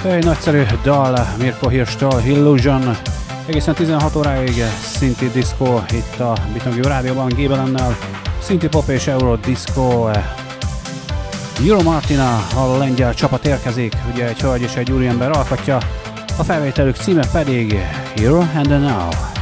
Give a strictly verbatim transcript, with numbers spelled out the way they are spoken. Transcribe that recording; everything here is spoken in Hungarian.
Egy nagyszerű dal Mirko Hirstől, Illusion. Egészen tizenhat óráig Synthi Disco itt a Bitangő Rádióban Gébelennel. Synthi Pop és Euro Disco. Euro Martina, a lengyel csapat érkezik, ugye egy hölgy és egy úriember alkotja. A felvételük címe pedig Here and Now.